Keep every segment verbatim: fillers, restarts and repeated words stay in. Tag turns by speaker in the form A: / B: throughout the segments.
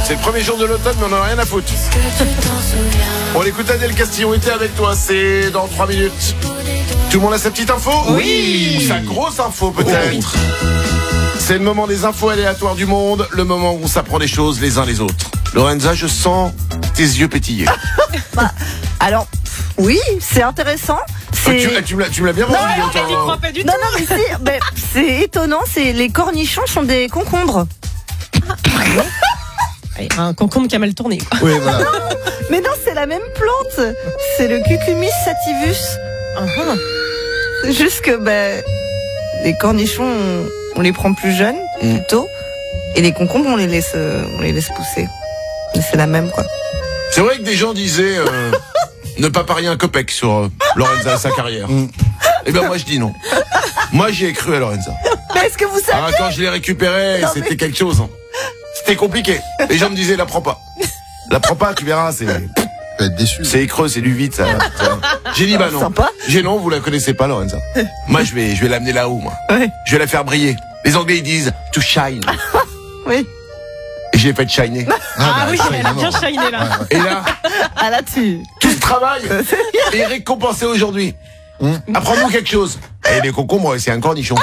A: C'est le premier jour de l'automne, mais on n'en a rien à foutre. On écoute Adèle Castillon, était avec toi, c'est dans trois minutes. Tout le monde a sa petite info?
B: Oui.
A: Ou sa grosse info peut-être? Oui. C'est le moment des infos aléatoires du monde, le moment où on s'apprend des choses les uns les autres. Lorenza, je sens tes yeux pétiller.
B: Bah, alors, oui, c'est intéressant. C'est...
A: Ah, tu, tu, me l'as, tu me l'as bien vendu.
B: Non,
A: autant...
B: n'y crois pas du non, tout. Non, mais si, mais c'est étonnant, c'est les cornichons sont des concombres.
C: Un concombre qui a mal tourné. Quoi.
D: Oui, voilà.
B: Non, mais non, c'est la même plante. C'est le Cucumis sativus.
C: Uh-huh.
B: C'est juste que ben, les cornichons, on, on les prend plus jeunes,
A: mm.
B: plus tôt, et les concombres, on les laisse, on les laisse pousser. Mais c'est la même, quoi.
A: C'est vrai que des gens disaient euh, ne pas parier un copec sur euh, Lorenza et sa carrière. Mm. Eh ben moi je dis non. Moi j'y ai cru à Lorenza.
B: Mais est-ce que vous savez?
A: Ah, quand je l'ai récupéré, non, c'était mais... quelque chose. Hein. C'était compliqué. Les gens me disaient la prends pas. La prends pas, tu verras, c'est.
D: Tu vas être déçu.
A: C'est creux, c'est du vide, ça. ça. J'ai dit bah non.
B: Sympa.
A: J'ai non, vous la connaissez pas, Lorenza. Moi je vais, je vais l'amener là-haut, moi.
B: Ouais.
A: Je vais la faire briller. Les Anglais ils disent to shine.
B: Oui.
A: Et je l'ai fait shiner.
C: Ah, ah bah, oui, elle a bien shiné là.
A: Et là,
B: ah là tu.
A: Tout ce travail est récompensé aujourd'hui. Hum. Apprends-nous quelque chose. Et les concombres, c'est un cornichon.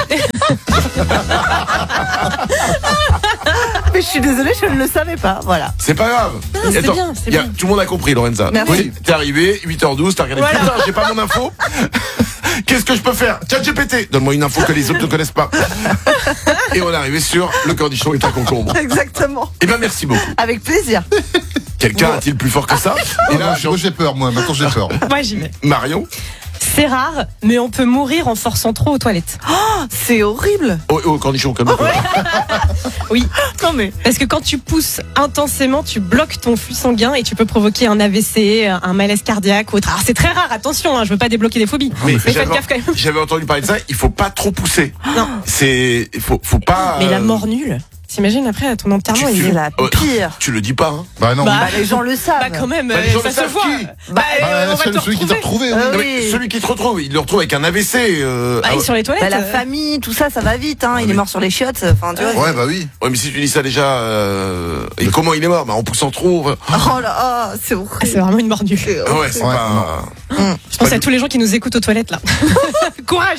B: Mais je suis désolée, je ne le savais pas. Voilà.
A: C'est pas grave.
C: Non, c'est
A: attends,
C: bien, c'est
A: y a,
C: bien.
A: Tout le monde a compris, Lorenza.
B: Merci.
A: Oui, t'es arrivé, huit heures douze, t'as regardé. Voilà. Putain, j'ai pas mon info. Qu'est-ce que je peux faire? ChatGPT, donne-moi une info que les autres ne connaissent pas. Et on est arrivé sur le cornichon est un concombre.
B: Exactement.
A: Eh ben merci beaucoup.
B: Avec plaisir.
A: Quelqu'un bon. a-t-il plus fort que ça?
D: Et là, moi j'ai peur, moi. Maintenant j'ai peur.
C: Moi j'y vais.
A: Marion?
C: C'est rare, mais on peut mourir en forçant trop aux toilettes.
B: Oh, c'est horrible.
A: Oh, oh cornichon, comme
C: ouais. Oui.
B: Non mais.
C: Parce que quand tu pousses intensément, tu bloques ton flux sanguin et tu peux provoquer un A V C, un malaise cardiaque ou autre. Alors c'est très rare, attention, hein, je veux pas débloquer des phobies.
A: Mais,
C: mais faites gaffe quand même.
A: J'avais entendu parler de ça, il faut pas trop pousser.
C: Non.
A: C'est, il faut, faut pas.
C: Mais la mort nulle. T'imagines après à ton enterrement,
B: il est la pire.
A: Tu le dis pas, hein?
D: Bah non.
B: Bah, bah les gens le savent.
C: Bah quand même,
A: bah, les gens
C: ça
A: le
C: se voit.
A: Qui
C: bah,
D: bah
C: euh, on va
D: celui,
C: te
D: celui qui t'a retrouvé.
B: Euh,
D: oui.
B: oui.
A: Celui qui te retrouve, il le retrouve avec un A V C. Euh,
C: bah, ah, sur les toilettes.
B: Bah, la famille, tout ça, ça va vite. Hein. Il oui. est mort sur les chiottes. Enfin, tu vois.
D: Ouais, bah oui.
A: Ouais, mais si tu dis ça déjà, euh, et comment il est mort? Bah en poussant trop. Euh...
B: Oh là, oh, c'est horrible.
C: Ah, c'est vraiment une mort nulle.
A: Ah ouais, c'est ouais, pas.
C: Mmh. Je pense à tous les gens qui nous écoutent aux toilettes là. Courage.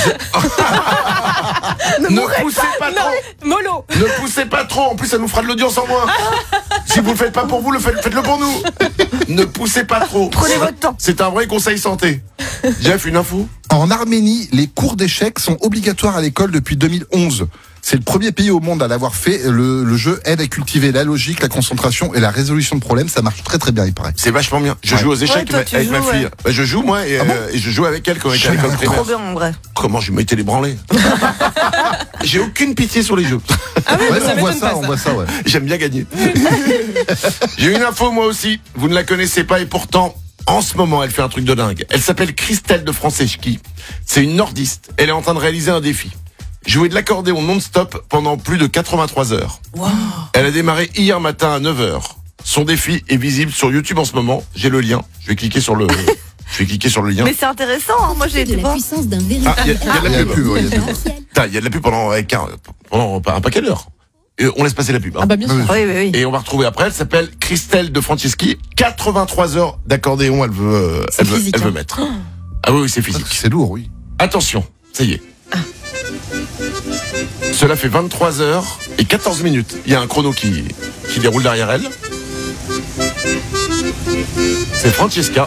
A: Ne, ne poussez pas, pas trop.
C: Mollo.
A: Ne poussez pas trop. En plus, ça nous fera de l'audience en moins. Si vous le faites pas pour vous, le faites, faites-le pour nous. Ne poussez pas trop.
B: Prenez votre temps.
A: C'est un vrai conseil santé. Jeff, une info?
D: En Arménie, les cours d'échecs sont obligatoires à l'école depuis deux mille onze. C'est le premier pays au monde à l'avoir fait. Le, le jeu aide à cultiver la logique, la concentration et la résolution de problèmes. Ça marche très très bien, il paraît.
A: C'est vachement bien. Je ouais. joue aux échecs ouais, toi, avec, avec joues, ma fille. Ouais. Bah, je joue moi et, ah bon euh, et je joue avec elle quand elle était à l'école primaire.
B: Trop bien en vrai.
A: Comment je m'étais les branlés. J'ai aucune pitié sur les jeux.
C: Ah oui,
D: ouais,
C: ça
D: on voit
C: ça,
D: ça, on voit ça, ouais.
A: J'aime bien gagner. J'ai une info moi aussi. Vous ne la connaissez pas et pourtant, en ce moment, elle fait un truc de dingue. Elle s'appelle Christelle de Franceschi. C'est une nordiste. Elle est en train de réaliser un défi. Jouer de l'accordéon non-stop pendant plus de quatre-vingt-trois heures.
B: Wow.
A: Elle a démarré hier matin à neuf heures. Son défi est visible sur YouTube en ce moment. J'ai le lien. Je vais cliquer sur le, je vais cliquer sur le lien.
B: Mais c'est intéressant, hein. Moi j'ai été voir.
A: Ah, il y, y a de la pub. Il y, y a de la pub pendant, avec un, pendant un paquet d'heures. Et on laisse passer la pub. Hein.
C: Ah bah bien sûr.
B: Oui, oui, oui.
A: Et on va retrouver après. Elle s'appelle Christelle de Franceschi. quatre-vingt-trois heures d'accordéon. Elle veut, elle veut,
C: physique,
A: elle veut
C: hein.
A: mettre. Ah oui, oui, c'est physique.
D: C'est lourd, oui.
A: Attention, ça y est.
C: Ah.
A: Cela fait vingt-trois heures et quatorze minutes. Il y a un chrono qui, qui déroule derrière elle. C'est Francesca.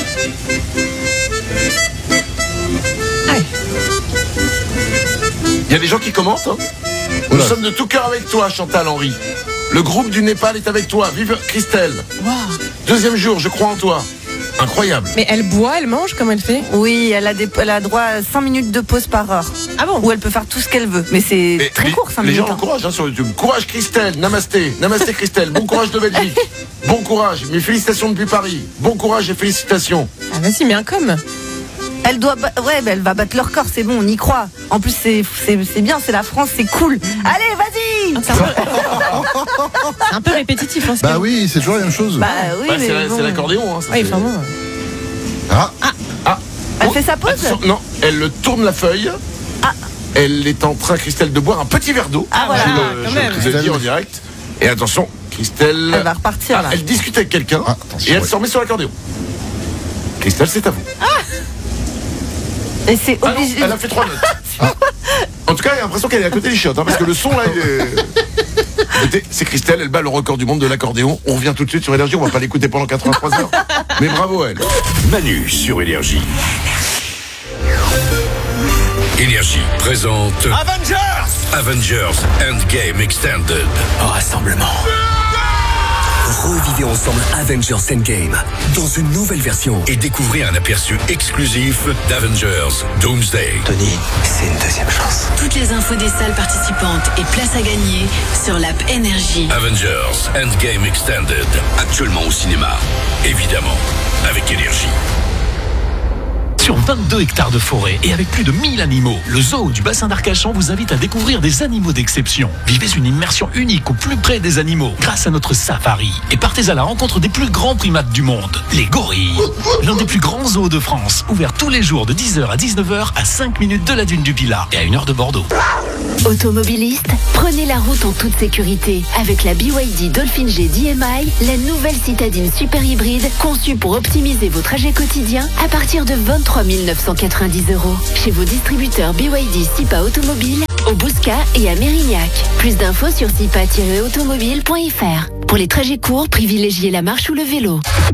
C: Aïe.
A: Il y a des gens qui commentent. Hein. Nous sommes de tout cœur avec toi, Chantal Henry. Le groupe du Népal est avec toi. Vive Christelle.
C: Wow.
A: Deuxième jour, je crois en toi. Incroyable.
C: Mais elle boit, elle mange, comment elle fait?
B: Oui, elle a, des, elle a droit à cinq minutes de pause par heure.
C: Ah bon?
B: Où elle peut faire tout ce qu'elle veut. Mais c'est
A: Mais
B: très
A: les,
B: court, cinq
A: les
B: minutes.
A: gens l'encouragent hein, sur YouTube. Courage Christelle, namasté. Namasté Christelle, bon courage de Belgique. Bon courage, mes félicitations depuis Paris. Bon courage et félicitations.
C: Ah vas-y, mais un com.
B: Elle doit, ba- ouais, bah, elle va battre leur corps, c'est bon, on y croit. En plus, c'est, c'est, c'est bien, c'est la France, c'est cool. Allez, vas-y!
C: C'est un peu, c'est un peu répétitif. Hein,
D: bah même. Oui, c'est toujours la même chose.
B: Bah oui,
A: bah,
B: mais
A: c'est, la,
B: bon.
A: c'est l'accordéon. Hein, ça,
C: oui,
A: c'est...
C: enfin bon.
D: Ah.
A: Ah. ah.
B: Elle
A: oh.
B: fait sa pause?
A: Attention, non, elle tourne la feuille.
B: Ah.
A: Elle est en train, Christelle, de boire un petit verre d'eau.
B: Ah voilà.
A: Je, le, je, je le dis en direct. Et attention, Christelle.
B: Elle va repartir,
A: Ah,
B: là.
A: elle discute avec quelqu'un
D: Ah, attention,
A: et elle
D: ouais.
A: se remet sur l'accordéon. Christelle, c'est à vous.
B: Et c'est
A: Ah non,
B: obligé.
A: elle a fait trois notes. Ah. En tout cas, j'ai l'impression qu'elle est à côté des chiottes, hein, parce que le son là, il est... Écoutez, c'est Christelle, elle bat le record du monde de l'accordéon. On revient tout de suite sur Énergie, on va pas l'écouter pendant quatre-vingt-trois heures. Mais bravo à elle.
E: Manu sur Énergie. Énergie présente
F: Avengers!
E: Avengers Endgame Extended.
F: Rassemblement. Revivez ensemble Avengers Endgame dans une nouvelle version.
E: Et découvrez un aperçu exclusif d'Avengers Doomsday.
F: Tony, c'est une deuxième chance.
G: Toutes les infos des salles participantes et places à gagner sur l'app Énergie.
E: Avengers Endgame Extended. Actuellement au cinéma. Évidemment, avec Énergie.
H: Sur vingt-deux hectares de forêt et avec plus de mille animaux, le zoo du bassin d'Arcachon vous invite à découvrir des animaux d'exception. Vivez une immersion unique au plus près des animaux grâce à notre safari et partez à la rencontre des plus grands primates du monde, les gorilles. L'un des plus grands zoos de France, ouvert tous les jours de dix heures à dix-neuf heures à cinq minutes de la dune du Pilat et à une heure de Bordeaux.
I: Automobilistes, prenez la route en toute sécurité avec la B Y D Dolphin G D M I, la nouvelle citadine super hybride conçue pour optimiser vos trajets quotidiens à partir de vingt-trois mille neuf cent quatre-vingt-dix euros. Chez vos distributeurs B Y D Sipa Automobile, au Bouscat et à Mérignac. Plus d'infos sur sipa tiret automobile point f r. Pour les trajets courts, privilégiez la marche ou le vélo.